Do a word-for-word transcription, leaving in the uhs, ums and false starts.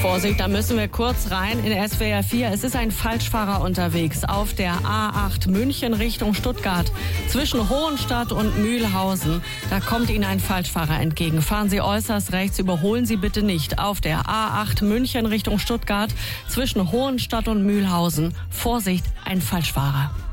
Vorsicht, da müssen wir kurz rein in S W R vier. Es ist ein Falschfahrer unterwegs auf der A acht München Richtung Stuttgart. Zwischen Hohenstadt und Mühlhausen. Da kommt Ihnen ein Falschfahrer entgegen. Fahren Sie äußerst rechts, überholen Sie bitte nicht. Auf der A acht München Richtung Stuttgart. Zwischen Hohenstadt und Mühlhausen. Vorsicht, ein Falschfahrer.